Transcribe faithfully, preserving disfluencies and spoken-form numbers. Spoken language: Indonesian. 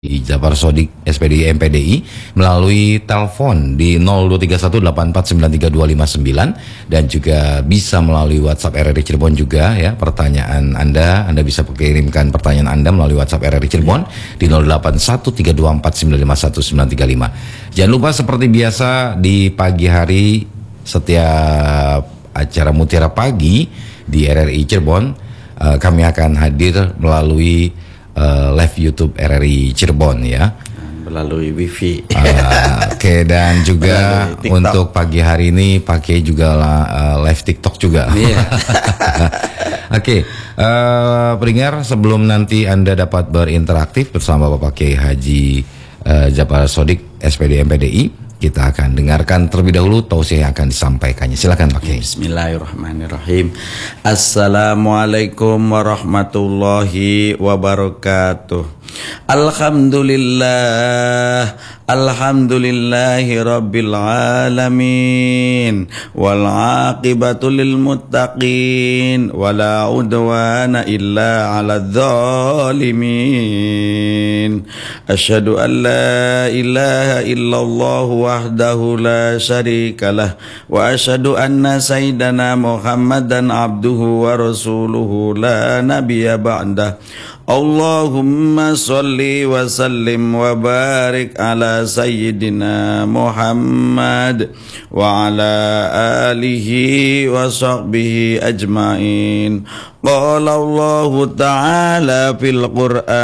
di Jafar Shodiq S P D I M P D I melalui telepon di nol dua tiga satu delapan empat sembilan tiga dua lima sembilan dan juga bisa melalui WhatsApp R R I Cirebon juga ya. Pertanyaan Anda, Anda bisa kirimkan pertanyaan Anda melalui WhatsApp R R I Cirebon di nol delapan satu tiga dua empat sembilan lima satu sembilan tiga lima. Jangan lupa seperti biasa di pagi hari setiap acara Mutiara Pagi di R R I Cirebon uh, kami akan hadir melalui Uh, live YouTube R R I Cirebon ya, melalui wifi. Uh, Oke okay, dan juga untuk pagi hari ini pakai juga uh, live TikTok juga. Yeah. Oke, okay, uh, pendengar, sebelum nanti Anda dapat berinteraksi bersama Bapak Kiai Haji uh, Jafar Shodiq S P D I M P D I, kita akan dengarkan terlebih dahulu tausiah yang akan disampaikannya. Silakan Pak Kiai. Bismillahirrahmanirrahim. Assalamualaikum warahmatullahi wabarakatuh. Alhamdulillah, alhamdulillahi rabbil alamin, wal aqibatu lil muttaqin, wala udwana illa ala dzalimin. Asyhadu an la ilaha illallah wahdahu la syarikalah, wa asyhadu anna sayyidana Muhammadan abduhu wa rasuluhu la nabiyya ba'dah. Allahumma salli wa sallim wa barik ala sayyidina Muhammad wa ala alihi wa sahbihi ajma'in. Qala Allah ta'ala fil Qur'an